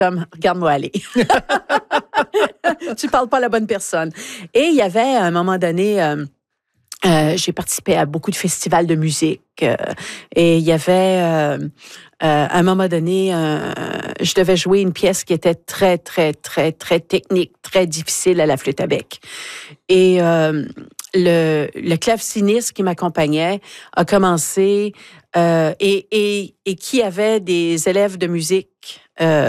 comme, regarde-moi aller. Tu parles pas à la bonne personne. Et il y avait, à un moment donné, j'ai participé à beaucoup de festivals de musique. Et il y avait, à un moment donné, je devais jouer une pièce qui était très, très, très, très technique, très difficile à la flûte à bec. Et le claveciniste qui m'accompagnait a commencé et qui avait des élèves de musique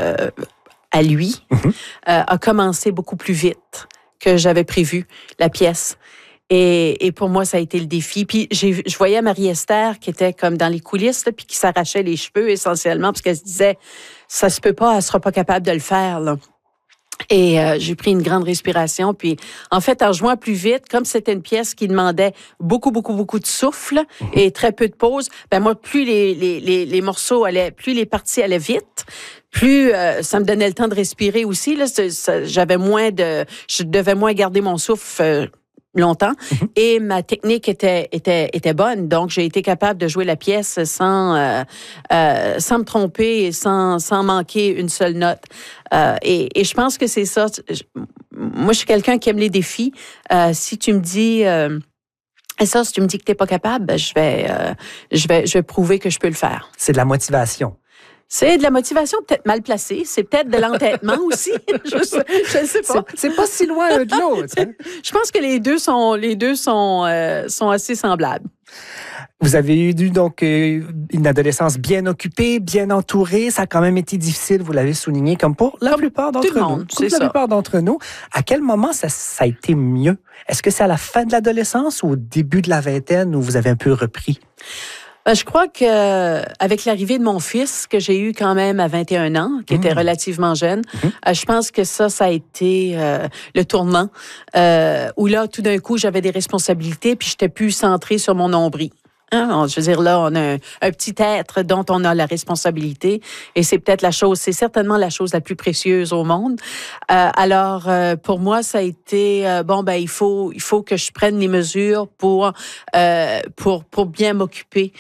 à lui, a commencé beaucoup plus vite que j'avais prévu la pièce. Et pour moi, ça a été le défi. Puis je voyais Marie-Esther qui était comme dans les coulisses, là, puis qui s'arrachait les cheveux essentiellement parce qu'elle se disait, ça se peut pas, elle sera pas capable de le faire, là. Et j'ai pris une grande respiration. Puis, en fait, en jouant plus vite, comme c'était une pièce qui demandait beaucoup, beaucoup, beaucoup de souffle et très peu de pause, ben moi, plus les morceaux allaient, plus les parties allaient vite, plus ça me donnait le temps de respirer aussi. Là, je devais moins garder mon souffle longtemps et ma technique était bonne. Donc, j'ai été capable de jouer la pièce sans me tromper et sans manquer une seule note. Et je pense que c'est ça. Moi, je suis quelqu'un qui aime les défis. Si tu me dis... si tu me dis que t'es pas capable, ben, je vais prouver que je peux le faire. C'est de la motivation. C'est de la motivation peut-être mal placée. C'est peut-être de l'entêtement aussi. Je ne sais pas. C'est pas si loin l'un de l'autre. Hein? Je pense que les deux sont assez semblables. Vous avez eu donc une adolescence bien occupée, bien entourée. Ça a quand même été difficile, vous l'avez souligné, comme pour la plupart d'entre nous. Comme la plupart d'entre nous. À quel moment ça a été mieux? Est-ce que c'est à la fin de l'adolescence ou au début de la vingtaine où vous avez un peu repris? Je crois que avec l'arrivée de mon fils, que j'ai eu quand même à 21 ans, qui était relativement jeune, je pense que ça a été le tournant, où là, tout d'un coup, j'avais des responsabilités, puis j'étais plus centrée sur mon nombril. Hein? Je veux dire, là, on a un petit être dont on a la responsabilité et c'est certainement la chose la plus précieuse au monde. Alors, pour moi, ça a été, il faut que je prenne les mesures pour bien m'occuper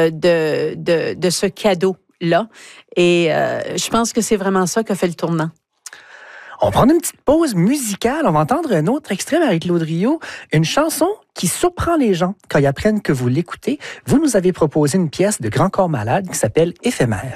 de ce cadeau-là. Et je pense que c'est vraiment ça qui a fait le tournant. On va prendre une petite pause musicale. On va entendre un autre extrait, Marie-Claude Rio, une chanson qui surprend les gens quand ils apprennent que vous l'écoutez. Vous nous avez proposé une pièce de Grand Corps Malade qui s'appelle « Éphémère ».